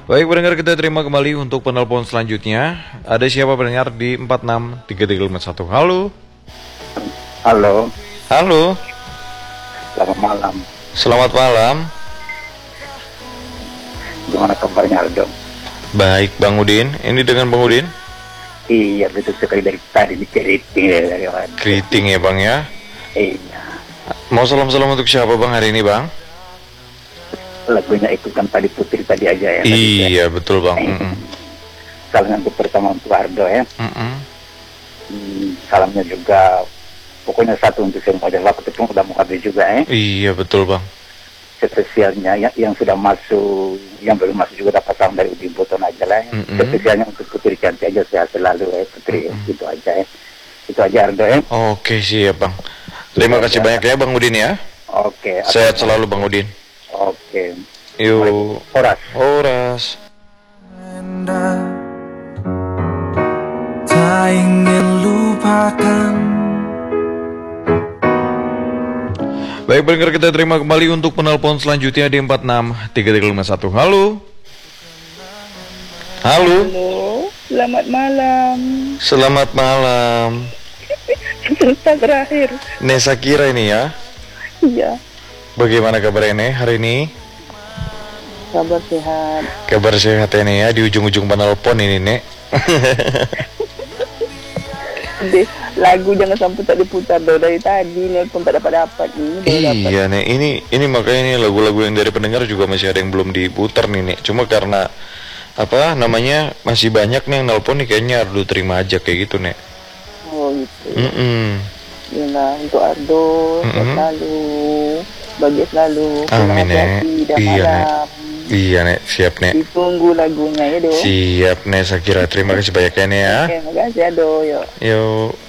Baik pendengar, kita terima kembali untuk penelpon selanjutnya. Ada siapa pendengar di 463351? Halo. Halo, Halo. selamat malam. Selamat malam. Gimana kabarnya Aldo? Baik Bang Udin. Ini dengan Bang Udin. Iya, betul sekali dari tadi dikeriting dari mana? Keriting ya Bang ya. Iya, Mau salam-salam untuk siapa Bang hari ini Bang? lagunya itu kan tadi Putri tadi aja ya. Iya betul Bang. Salam untuk pertama untuk Aldo ya. Mm-mm. Salamnya juga, pokoknya satu untuk semua dan waktu itu udah mau habis juga ya. Iya betul Bang. Spesialnya yang sudah masuk, yang belum masuk juga dapat salam dari Udin Boton aja lah. Ya. Spesialnya untuk Putri cantik aja, sehat selalu ya Putri. Itu aja ya. Itu aja Aldo ya. Oke siap Bang. Terima kasih banyak ya Bang Udin ya. Oke. Sehat selalu Bang Udin. Oke. Yuk. Horas. Horas. Tak ingin lupakan. Baik pendengar, kita terima kembali untuk penelpon selanjutnya di 463351. Halo. Halo. Halo, selamat malam. Selamat malam. Cerita terakhir. Nesa Kira ini ya. Iya, Bagaimana kabar ini hari ini? kabar sehat. Kabar sehat ini ya, di ujung-ujung penelpon ini Nek. Deh, lagu jangan sampai tak diputar do dari tadi. Nelpon tak dapat ini. Baru dapat. Iya Nek, ini makanya ini lagu-lagu yang dari pendengar juga masih ada yang belum diputar nih Nek. Cuma karena apa namanya masih banyak nih yang nelpon nih, kayaknya Ardo terima aja kayak gitu Nek. Oh gitu. Mm-mm. Yalah, untuk Ardo sehat selalu, bahagia selalu. Amin Nek. Hati-hati dan Iya Nek. malam. Iya Nek, siap Nek. Ditunggu lagunya ya do. Siap Nek, saya kira terima kasih banyak ya Nek ya. Oke, makasih Ado. Yuk. Yuk.